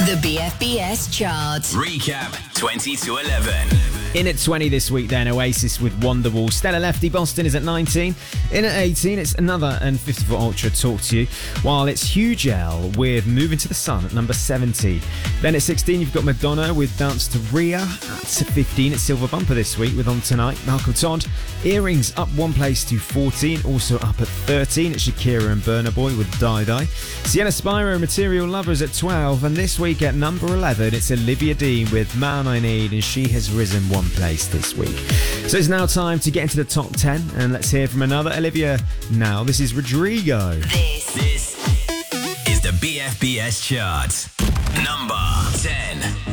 The BFBS chart. Recap 20 to 11. In at 20 this week then, Oasis with Wonderwall. Stella Lefty Boston is at 19. In at 18, it's Another and 54 Ultra Talk to You. While it's Huge L with Moving to the Sun at number 70. Then at 16, you've got Madonna with Dance to Rhea. At 15, it's Silver Bumper this week with On Tonight. Malcolm Todd, Earrings up one place to 14. Also up at 13, it's Shakira and Burna Boy with Die Die. Sienna Spiro, Material Lovers at 12. And this week at number 11, it's Olivia Dean with Man I Need, and she has risen one place this week. So it's now time to get into the top 10, and let's hear from another Olivia now. This is Rodrigo. This is the BFBS chart. Number 10.